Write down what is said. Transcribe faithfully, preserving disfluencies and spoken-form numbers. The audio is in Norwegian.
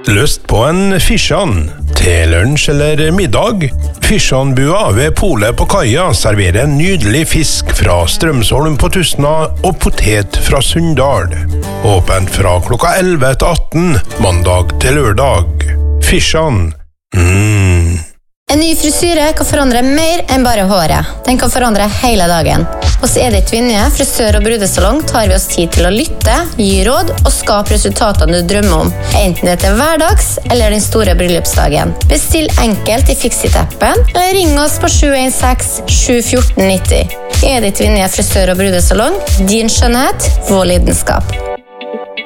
Lyst på en fisjan? Til lunsj eller middag? Fisjanbua ved Polet på Kaia serverer en nydelig fisk fra Strømsholm på Tustna og potet fra Sunndal. Åpent fra klokka elleve til atten, mandag til lørdag. Fisjan. Mm. En ny frisyre kan forandre mer enn bare håret. Den kan forandre hele dagen. Hos Edith Vinje, frisør og brudesalong, tar vi oss tid til å lytte, gi råd og skape resultatene du drømmer om. Enten det er hverdags eller den store bryllupsdagen. Bestill enkelt i Fixit-appen, eller ring oss på sju en seks sju one four nine zero. Edith Vinje, frisør og brudesalong. Din skjønnhet, vår lidenskap.